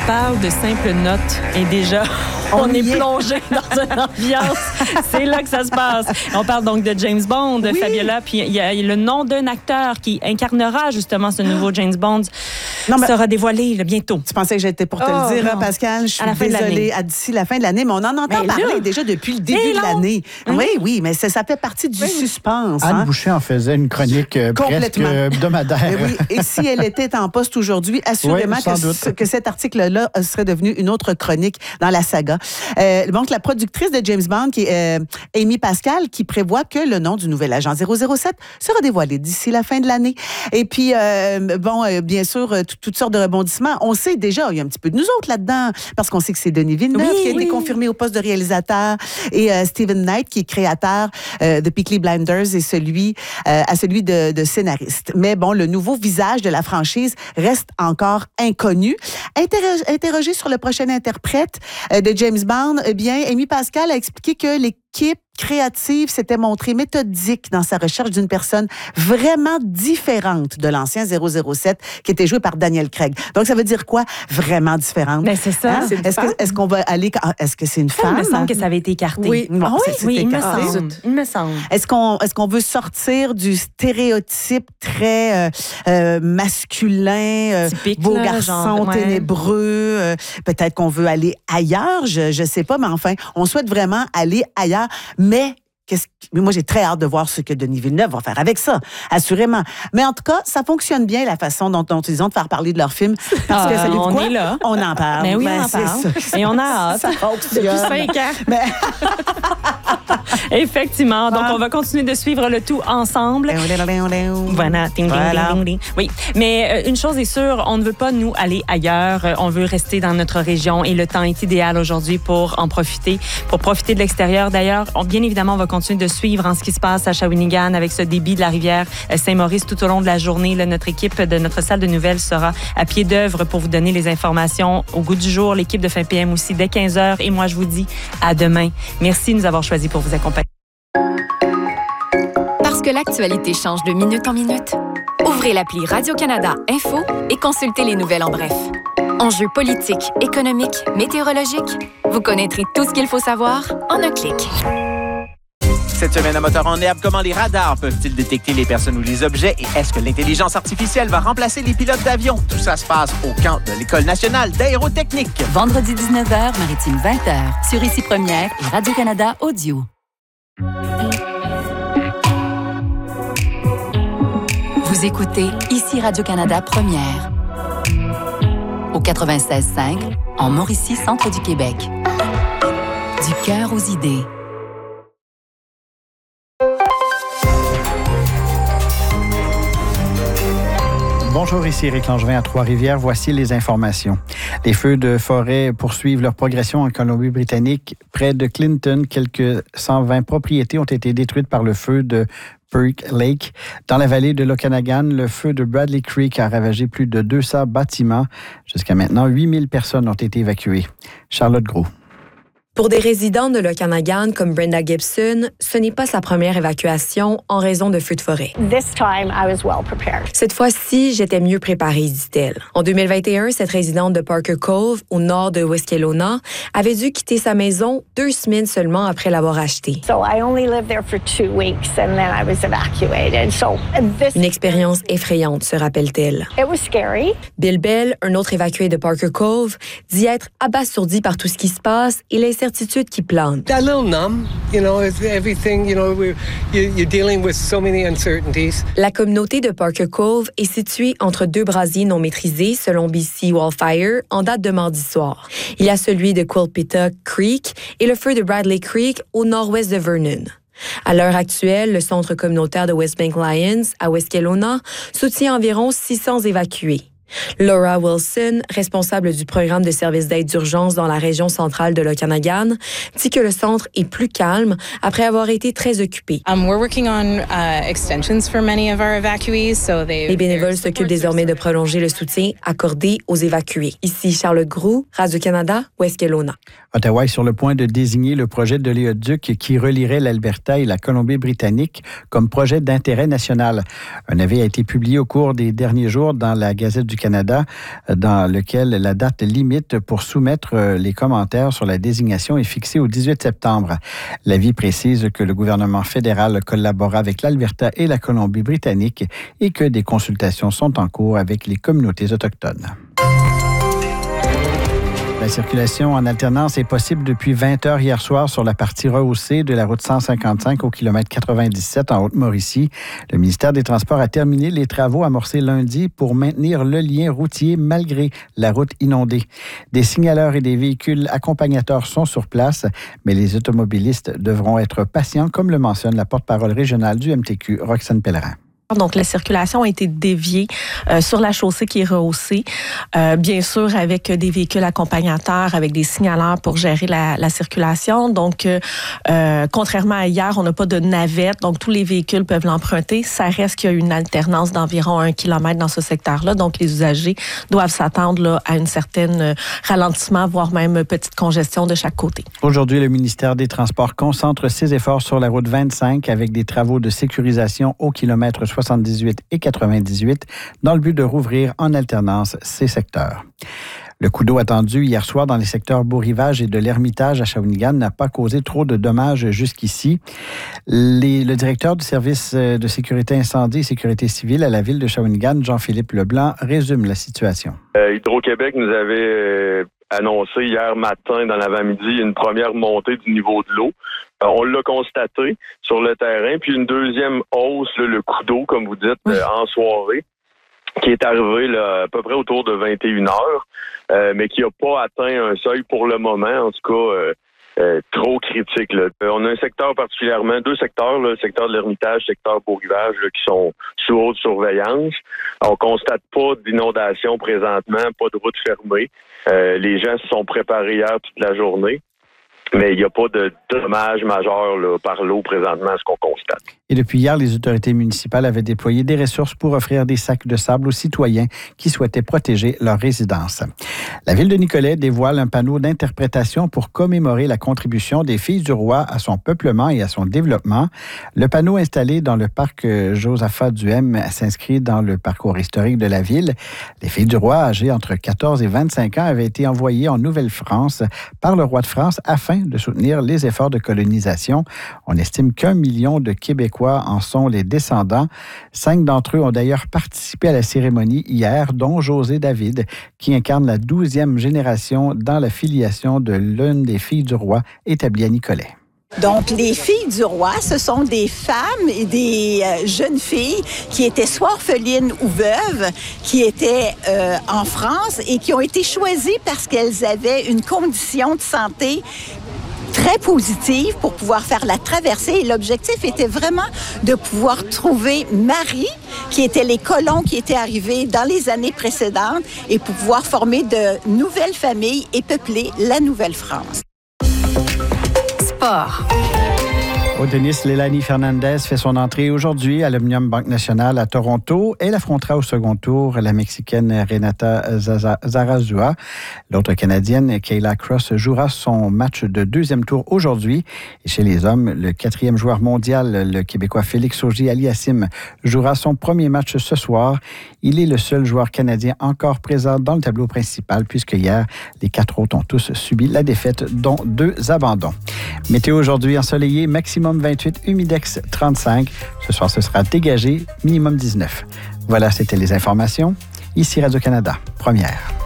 parle de simples notes et déjà, on est plongé dans une ambiance. C'est là que ça se passe. On parle donc de James Bond, oui. Fabiola, puis il y a le nom d'un acteur qui incarnera justement ce nouveau James Bond sera dévoilé bientôt. Tu pensais que j'étais pour te le dire, Pascal? Je suis désolée, d'ici la fin de l'année, mais on en entend parler déjà depuis le début de l'année. Oui, mais ça fait partie du suspense. Anne Boucher en faisait une chronique presque hebdomadaire. Oui, et si elle était en poste aujourd'hui, assurément que cet article-là serait devenu une autre chronique dans la saga. Donc, la productrice de James Bond, qui est Amy Pascal, qui prévoit que le nom du nouvel agent 007 sera dévoilé d'ici la fin de l'année. Et puis, bien sûr, toutes sortes de rebondissements. On sait déjà, il y a un petit peu de nous autres là-dedans, parce qu'on sait que c'est Denis Villeneuve qui a été confirmé au poste de réalisateur et Stephen Knight, qui est créateur de Peaky Blinders, et celui de scénariste. Mais bon, le nouveau visage de la franchise reste encore inconnu. Interrogé sur le prochain interprète de James Bond, eh bien, Amy Pascal a expliqué que l'équipe créative s'était montrée méthodique dans sa recherche d'une personne vraiment différente de l'ancien 007 qui était joué par Daniel Craig. Donc, ça veut dire quoi? Vraiment différente. Mais c'est ça. Hein? Est-ce qu'on va aller... Est-ce que c'est une femme? Il me semble que ça avait été écarté. Oui, il me semble. Est-ce qu'on veut sortir du stéréotype très masculin, typique, beau garçon ténébreux? Peut-être qu'on veut aller ailleurs, je sais pas, mais enfin, on souhaite vraiment aller ailleurs. Mais moi, j'ai très hâte de voir ce que Denis Villeneuve va faire avec ça, assurément. Mais en tout cas, ça fonctionne bien, la façon dont ils ont de faire parler de leur film. Parce que, on est là. On en parle. Mais oui, on en parle. Et on a hâte. Ça fonctionne. Depuis 5 ans. Effectivement. Donc, on va continuer de suivre le tout ensemble. Voilà. Ding, ding, ding, ding. Oui. Mais une chose est sûre, on ne veut pas, nous, aller ailleurs. On veut rester dans notre région et le temps est idéal aujourd'hui pour en profiter, pour profiter de l'extérieur. D'ailleurs, bien évidemment, on va continuer de suivre en ce qui se passe à Shawinigan avec ce débit de la rivière Saint-Maurice tout au long de la journée. Là, notre équipe de notre salle de nouvelles sera à pied d'œuvre pour vous donner les informations au goût du jour. L'équipe de Fin PM aussi dès 15h. Et moi, je vous dis à demain. Merci de nous avoir choisis pour vous accompagner. Parce que l'actualité change de minute en minute, ouvrez l'appli Radio-Canada Info et consultez les nouvelles en bref. Enjeux politiques, économiques, météorologiques, vous connaîtrez tout ce qu'il faut savoir en un clic. Cette semaine à Moteur en herbe, comment les radars peuvent-ils détecter les personnes ou les objets et est-ce que l'intelligence artificielle va remplacer les pilotes d'avion? Tout ça se passe au camp de l'École nationale d'aérotechnique. Vendredi 19h, Maritime 20h, sur Ici Première et Radio-Canada Audio. Vous écoutez Ici Radio-Canada Première. Au 96.5, en Mauricie, centre du Québec. Du cœur aux idées. Bonjour, ici Éric Langevin à Trois-Rivières. Voici les informations. Les feux de forêt poursuivent leur progression en Colombie-Britannique. Près de Clinton, quelques 120 propriétés ont été détruites par le feu de Perk Lake. Dans la vallée de l'Okanagan, le feu de Bradley Creek a ravagé plus de 200 bâtiments. Jusqu'à maintenant, 8000 personnes ont été évacuées. Charlotte Gros. Pour des résidents de l'Okanagan comme Brenda Gibson, ce n'est pas sa première évacuation en raison de feux de forêt. Cette fois-ci, j'étais mieux préparée, dit-elle. En 2021, cette résidente de Parker Cove, au nord de West Kelowna, avait dû quitter sa maison 2 semaines seulement après l'avoir achetée. Une expérience effrayante, se rappelle-t-elle. Bill Bell, un autre évacué de Parker Cove, dit être abasourdi par tout ce qui se passe et l'incertitude qui plante. A little numb, everything, you're dealing with so many uncertainties. La communauté de Parker Cove est située entre 2 brasiers non maîtrisés, selon BC Wildfire, en date de mardi soir. Il y a celui de Quilpita Creek et le feu de Bradley Creek au nord-ouest de Vernon. À l'heure actuelle, le centre communautaire de Westbank Lions, à West Kelowna, soutient environ 600 évacués. Laura Wilson, responsable du programme de services d'aide d'urgence dans la région centrale de l'Okanagan, dit que le centre est plus calme après avoir été très occupé. Les bénévoles s'occupent désormais de prolonger le soutien accordé aux évacués. Ici Charlotte Groux, Radio-Canada, West Kelowna. Ottawa est sur le point de désigner le projet de l'oléoduc qui relierait l'Alberta et la Colombie-Britannique comme projet d'intérêt national. Un avis a été publié au cours des derniers jours dans la Gazette du du Canada, dans lequel la date limite pour soumettre les commentaires sur la désignation est fixée au 18 septembre. L'avis précise que le gouvernement fédéral collabora avec l'Alberta et la Colombie-Britannique et que des consultations sont en cours avec les communautés autochtones. La circulation en alternance est possible depuis 20 heures hier soir sur la partie rehaussée de la route 155 au kilomètre 97 en Haute-Mauricie. Le ministère des Transports a terminé les travaux amorcés lundi pour maintenir le lien routier malgré la route inondée. Des signaleurs et des véhicules accompagnateurs sont sur place, mais les automobilistes devront être patients, comme le mentionne la porte-parole régionale du MTQ, Roxane Pellerin. Donc, la circulation a été déviée sur la chaussée qui est rehaussée, bien sûr avec des véhicules accompagnateurs, avec des signaleurs pour gérer la circulation. Donc, contrairement à hier, on n'a pas de navette, donc tous les véhicules peuvent l'emprunter. Ça reste qu'il y a une alternance d'environ 1 kilomètre dans ce secteur-là, donc les usagers doivent s'attendre là, à une certaine ralentissement, voire même petite congestion de chaque côté. Aujourd'hui, le ministère des Transports concentre ses efforts sur la route 25 avec des travaux de sécurisation au kilomètre 78 et 98 dans le but de rouvrir en alternance ces secteurs. Le coup d'eau attendu hier soir dans les secteurs Beau-Rivage et de l'Ermitage à Shawinigan n'a pas causé trop de dommages jusqu'ici. Le directeur du service de sécurité incendie et sécurité civile à la ville de Shawinigan, Jean-Philippe Leblanc, résume la situation. Hydro-Québec nous avait annoncé hier matin dans l'avant-midi une première montée du niveau de l'eau. On l'a constaté sur le terrain, puis une deuxième hausse, le coup d'eau, comme vous dites, en soirée, qui est arrivé là, à peu près autour de 21 heures, mais qui n'a pas atteint un seuil pour le moment, en tout cas trop critique. Là. On a un secteur particulièrement, deux secteurs, là, le secteur de l'Ermitage, le secteur Beau-Rivage, là, qui sont sous haute surveillance. On constate pas d'inondation présentement, pas de route fermée. Les gens se sont préparés hier toute la journée. Mais il n'y a pas de dommages majeurs là, par l'eau présentement, ce qu'on constate. Et depuis hier, les autorités municipales avaient déployé des ressources pour offrir des sacs de sable aux citoyens qui souhaitaient protéger leur résidence. La ville de Nicolet dévoile un panneau d'interprétation pour commémorer la contribution des Filles du Roi à son peuplement et à son développement. Le panneau installé dans le parc Josaphat-Duhem s'inscrit dans le parcours historique de la ville. Les Filles du Roi, âgées entre 14 et 25 ans, avaient été envoyées en Nouvelle-France par le roi de France afin de soutenir les efforts de colonisation. On estime qu'1 million de Québécois en sont les descendants. 5 d'entre eux ont d'ailleurs participé à la cérémonie hier, dont José David, qui incarne la 12e génération dans la filiation de l'une des filles du roi établie à Nicolet. Donc, les filles du roi, ce sont des femmes et des jeunes filles qui étaient soit orphelines ou veuves, qui étaient en France et qui ont été choisies parce qu'elles avaient une condition de santé très positive pour pouvoir faire la traversée. Et l'objectif était vraiment de pouvoir trouver Marie, qui étaient les colons qui étaient arrivés dans les années précédentes, et pour pouvoir former de nouvelles familles et peupler la Nouvelle-France. Sport. Au tennis, Leilani Fernandez fait son entrée aujourd'hui à l'Omnium Banque Nationale à Toronto. Elle affrontera au second tour la Mexicaine Renata Zarazúa. L'autre Canadienne, Kayla Cross, jouera son match de deuxième tour aujourd'hui. Et chez les hommes, le 4e joueur mondial, le Québécois Félix Auger-Aliassime, jouera son premier match ce soir. Il est le seul joueur canadien encore présent dans le tableau principal, puisque hier, les 4 autres ont tous subi la défaite, dont 2 abandons. Météo aujourd'hui ensoleillé, maximum 28, humidex 35. Ce soir, ce sera dégagé, minimum 19. Voilà, c'était les informations. Ici Radio-Canada, première.